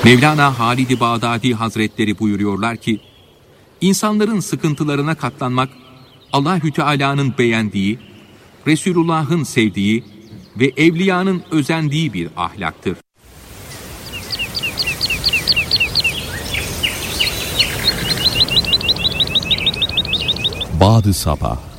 Mevlana Halid-i Bağdadi Hazretleri buyuruyorlar ki, insanların sıkıntılarına katlanmak, Allahü Teala'nın beğendiği, Resulullah'ın sevdiği ve evliyanın özendiği bir ahlaktır. Bad-ı Sabah